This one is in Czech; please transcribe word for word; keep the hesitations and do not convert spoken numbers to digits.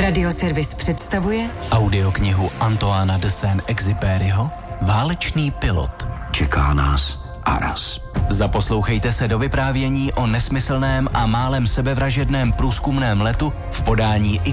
Radioservis představuje audioknihu Antoána de Saint-Exupéryho Válečný pilot. Čeká nás Aras. Zaposlouchejte se do vyprávění o nesmyslném a málem sebevražedném průzkumném letu v podání